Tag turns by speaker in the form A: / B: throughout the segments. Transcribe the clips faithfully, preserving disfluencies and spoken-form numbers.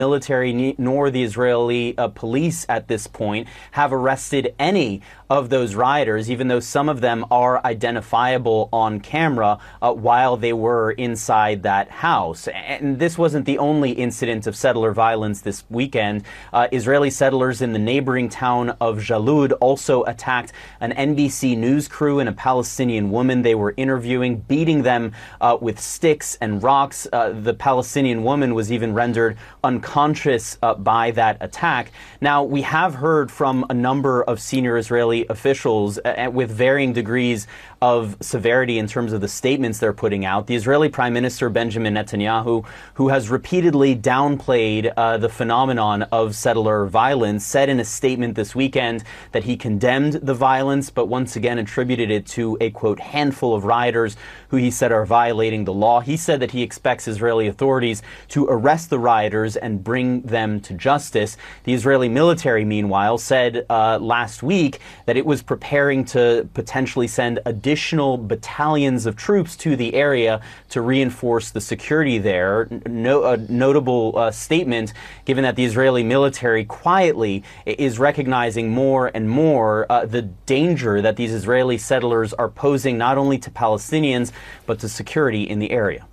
A: military nor the Israeli uh, police at this point have arrested any of those rioters, even though some of them are identifiable on camera uh, while they were inside that house. And this wasn't the only incident of settler violence this weekend. Uh, Israeli settlers in the neighboring town of Jalud also attacked an N B C News crew and a Palestinian woman they were interviewing, beating them uh, with sticks and rocks. Uh, the Palestinian woman was even rendered unconscious conscious uh, by that attack. Now, we have heard from a number of senior Israeli officials uh, with varying degrees of severity in terms of the statements they're putting out. The Israeli Prime Minister Benjamin Netanyahu, who has repeatedly downplayed uh, the phenomenon of settler violence, said in a statement this weekend that he condemned the violence, but once again attributed it to a, quote, handful of rioters who he said are violating the law. He said that he expects Israeli authorities to arrest the rioters and bring them to justice. The Israeli military, meanwhile, said uh, last week that it was preparing to potentially send additional battalions of troops to the area to reinforce the security there. No, a notable uh, statement, given that the Israeli military quietly is recognizing more and more uh, the danger that these Israeli settlers are posing not only to Palestinians, but to security in the area.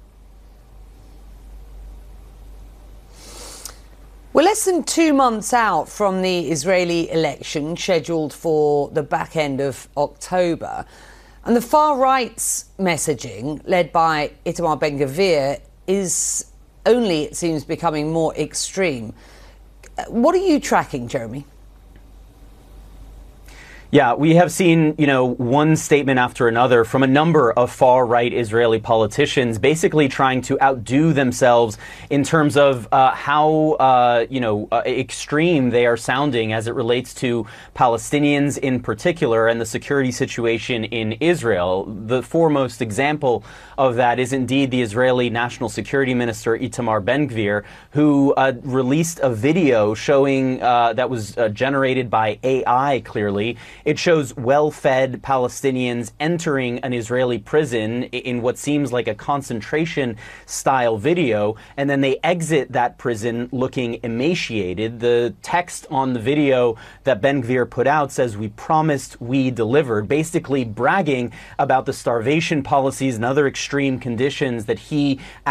B: We're less than two months out from the Israeli election scheduled for the back end of October. And the far right's messaging, led by Itamar Ben-Gvir, is only, it seems, becoming more extreme. What are you tracking, Jeremy?
A: Yeah, we have seen, you know, one statement after another from a number of far-right Israeli politicians basically trying to outdo themselves in terms of uh, how, uh, you know, uh, extreme they are sounding as it relates to Palestinians in particular and the security situation in Israel. The foremost example of that is indeed the Israeli National Security Minister Itamar Ben-Gvir, who uh, released a video showing uh, that was uh, generated by A I, clearly. It shows well-fed Palestinians entering an Israeli prison in what seems like a concentration-style video, and then they exit that prison looking emaciated. The text on the video that Ben-Gvir put out says, "We promised, we delivered," basically bragging about the starvation policies and other extreme conditions that he